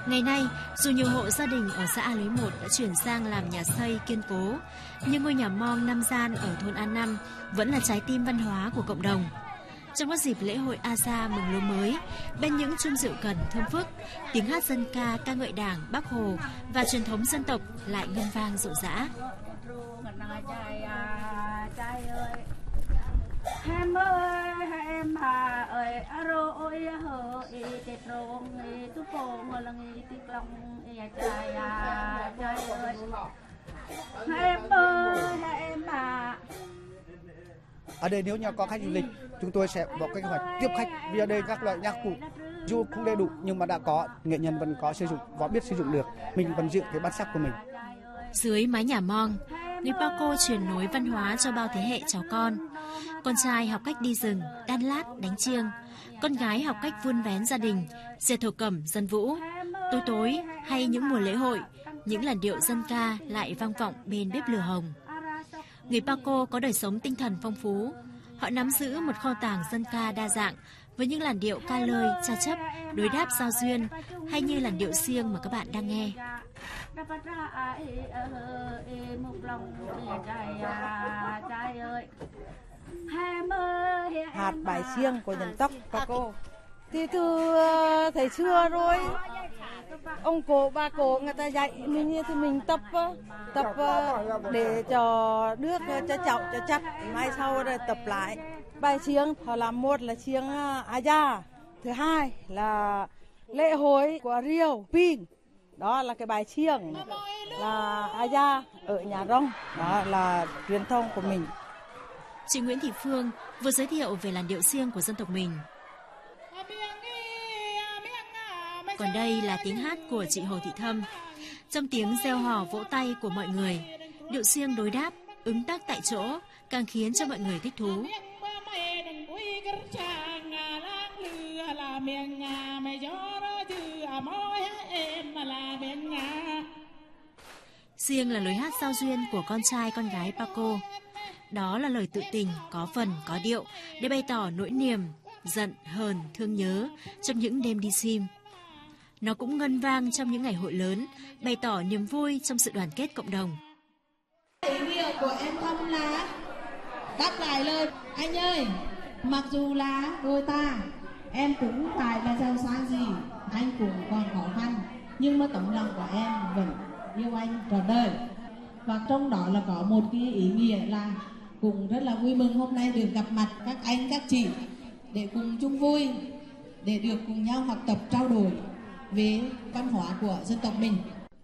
Ngày nay, dù nhiều hộ gia đình ở xã A Lưới 1 đã chuyển sang làm nhà xây kiên cố, nhưng ngôi nhà Mong Năm Gian ở thôn An Năm vẫn là trái tim văn hóa của cộng đồng. Trong các dịp lễ hội A Sa mừng lúa mới, bên những chung rượu cần thơm phức, tiếng hát dân ca ca ngợi Đảng, Bác Hồ và truyền thống dân tộc lại ngân vang rộn rã. Em ơi, em hà ơi, aro ơi hờ tết rong tu pong lang tik long trai ơi. Em ơi, em hà. Ở đây nếu như có khách du lịch, chúng tôi sẽ có kế hoạch tiếp khách. Vì ở đây các loại nhạc cụ dù không đầy đủ nhưng mà đã có, nghệ nhân vẫn có sử dụng, có biết sử dụng được, mình vẫn giữ cái bản sắc của mình. Dưới mái nhà Mong, người Paco truyền nối văn hóa cho bao thế hệ cháu con. Con trai học cách đi rừng, đan lát, đánh chiêng. Con gái học cách vun vén gia đình, dệt thổ cẩm, dân vũ. Tối tối hay những mùa lễ hội, những làn điệu dân ca lại vang vọng bên bếp lửa hồng. Người Paco có đời sống tinh thần phong phú. Họ nắm giữ một kho tàng dân ca đa dạng với những làn điệu ca lời, cha chấp, đối đáp giao duyên hay như làn điệu xiêng mà các bạn đang nghe. Hát bài xiêng của dân tộc Paco thì từ thời xưa rồi, ông cố bà cố người ta dạy mình thì mình tập để cho nước cho chậu cho chắc, mai sau rồi tập lại. Bài xiêng họ làm một là xiêng Aya, thứ hai là lễ hội của Rio Pin, đó là cái bài xiêng là Aya ở nhà Rông, đó là truyền thống của mình. Chị Nguyễn Thị Phương vừa giới thiệu về làn điệu xiêng của dân tộc mình. Còn đây là tiếng hát của chị Hồ Thị Thâm. Trong tiếng reo hò vỗ tay của mọi người, điệu xiêng đối đáp, ứng tác tại chỗ càng khiến cho mọi người thích thú. Xiêng là lối hát giao duyên của con trai con gái Paco. Đó là lời tự tình, có phần, có điệu để bày tỏ nỗi niềm, giận, hờn, thương nhớ trong những đêm đi sim. Nó cũng ngân vang trong những ngày hội lớn, bày tỏ niềm vui trong sự đoàn kết cộng đồng. Ý nghĩa của em Thâm là đáp lại lời anh ơi, mặc dù là đôi ta, em cũng phải là giàu sang gì, anh cũng còn khó khăn, nhưng mà tấm lòng của em vẫn yêu anh trọn đời. Và trong đó là có một cái ý nghĩa là cũng rất là vui mừng hôm nay được gặp mặt các anh các chị để cùng chung vui, để được cùng nhau học tập trao đổi về văn hóa của dân tộc mình.